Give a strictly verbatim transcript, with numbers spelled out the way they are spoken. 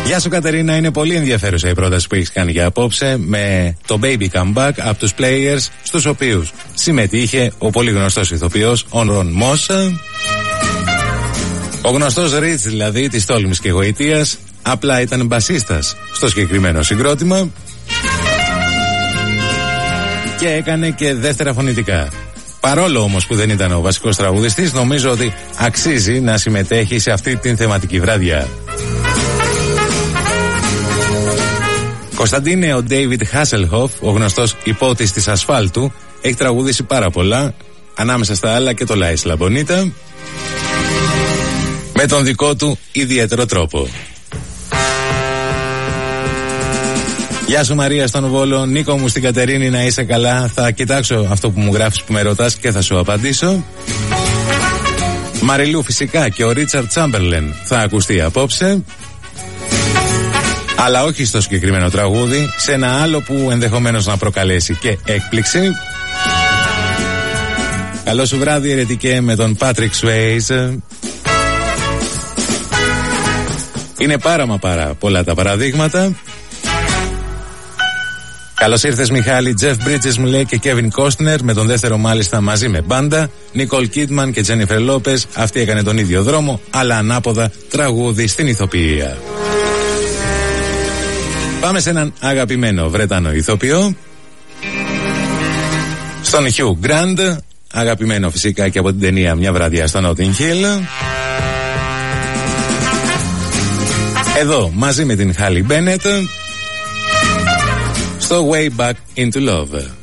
Γεια σου Κατερίνα, είναι πολύ ενδιαφέρουσα η πρόταση που έχεις κάνει για απόψε με το Baby Comeback από τους Players, στους οποίους συμμετείχε ο πολύ γνωστός ηθοποιός ο Ρον Μόσα, ο γνωστός Ριτς δηλαδή της τόλμης και γοητείας, απλά ήταν μπασίστας στο συγκεκριμένο συγκρότημα και έκανε και δεύτερα φωνητικά. Παρόλο όμως που δεν ήταν ο βασικός τραγουδιστής, νομίζω ότι αξίζει να συμμετέχει σε αυτή την θεματική βράδια. Κωνσταντίνε, ο David Hasselhoff, ο γνωστός υπότης της ασφάλτου, έχει τραγουδήσει πάρα πολλά, ανάμεσα στα άλλα και το La Isla Bonita, με τον δικό του ιδιαίτερο τρόπο. Γεια σου Μαρία στον Βόλο, Νίκο μου στην Κατερίνη, να είσαι καλά. Θα κοιτάξω αυτό που μου γράφεις που με ρωτάς και θα σου απαντήσω. Μαριλού φυσικά και ο Ρίτσαρντ Τσάμπερλεν θα ακουστεί απόψε, αλλά όχι στο συγκεκριμένο τραγούδι, σε ένα άλλο που ενδεχομένως να προκαλέσει και έκπληξη. Καλό σου βράδυ ερετικέ με τον Patrick Swayze. Είναι πάρα μα πάρα πολλά τα παραδείγματα. Καλώς ήρθες Μιχάλη, Jeff Bridges μου λέει και Kevin Costner, με τον δεύτερο μάλιστα μαζί με μπάντα, Nicole Kidman και Jennifer Lopez, αυτή έκανε τον ίδιο δρόμο, αλλά ανάποδα τραγούδι στην ηθοποιία. Πάμε σε έναν αγαπημένο Βρετανό ηθοποιό, στον Hugh Grant, αγαπημένο φυσικά και από την ταινία Μια βραδιά στο Notting Hill. Εδώ μαζί με την Halle Bennett, στο Way Back into Love.